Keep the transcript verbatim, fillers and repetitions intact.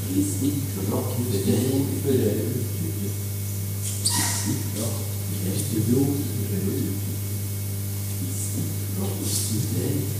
Ist nicht verrockt für den, für den, ist nicht verrockt, die erste Blut für den.